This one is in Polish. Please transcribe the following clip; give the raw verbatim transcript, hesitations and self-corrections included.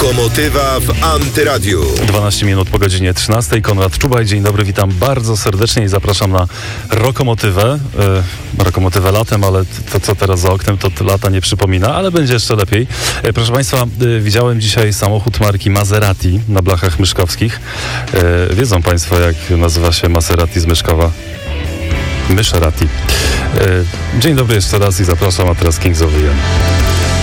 Lokomotywa w Antyradiu. dwanaście minut po godzinie trzynastej. Konrad Czubaj, dzień dobry, witam bardzo serdecznie i zapraszam na Rokomotywę. E, Rokomotywę latem, ale to co teraz za oknem, to lata nie przypomina, ale będzie jeszcze lepiej. E, proszę Państwa, e, widziałem dzisiaj samochód marki Maserati na blachach myszkowskich. E, wiedzą Państwo, jak nazywa się Maserati z Myszkowa? Myszerati. E, dzień dobry jeszcze raz i zapraszam, a teraz Kings of the N.